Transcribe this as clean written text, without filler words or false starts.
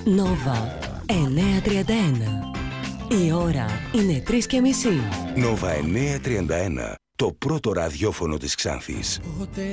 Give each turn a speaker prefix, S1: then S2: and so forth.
S1: Νόβα 9:31. Η ώρα είναι 3:30.
S2: Νόβα 9:31. Το πρώτο ραδιόφωνο της Ξάνθης.
S3: Ποτέ